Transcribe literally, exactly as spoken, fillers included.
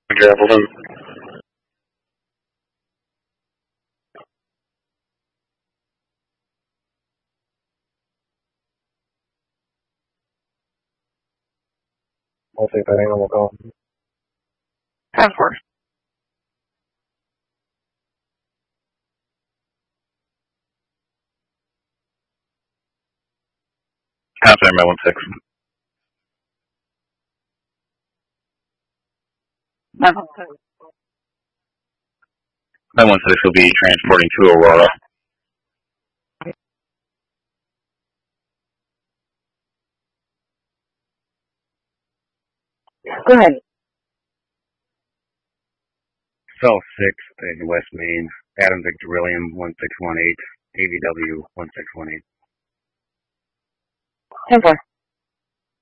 Appleton. I'll take that animal call. ten four. Contact nine one six. nine one six. nine one six will be transporting to Aurora. Go ahead. Cell six in West Main, Adam Victor William one six one eight, A V W one six one eight. ten four.